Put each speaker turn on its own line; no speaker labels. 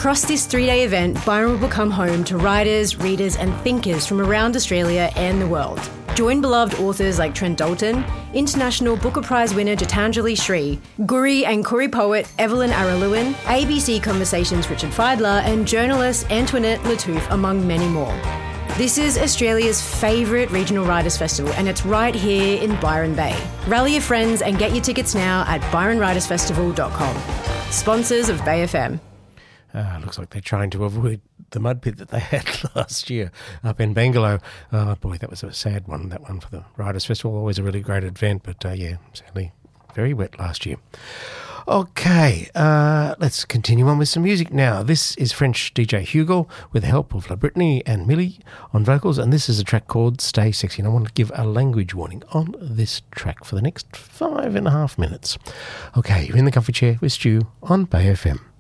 Across this 3-day event, Byron will become home to writers, readers and thinkers from around Australia and the world. Join beloved authors like Trent Dalton, International Booker Prize winner Gitanjali Shree, Guri and Kuri poet Evelyn Araluin, ABC Conversations Richard Feidler and journalist Antoinette Lattouf, among many more. This is Australia's favourite regional writers' festival and it's right here in Byron Bay. Rally your friends and get your tickets now at byronwritersfestival.com. Sponsors of Bay FM.
Looks like they're trying to avoid the mud pit that they had last year up in Bangalow. Boy, that was a sad one, that one for the Writers' Festival. Always a really great event, but sadly very wet last year. Okay, let's continue on with some music now. This is French DJ Hugo with the help of La Brittany and Millie on vocals, and this is a track called Stay Sexy. And I want to give a language warning on this track for the next 5.5 minutes. Okay, you're in the comfy chair with Stu on Bay FM.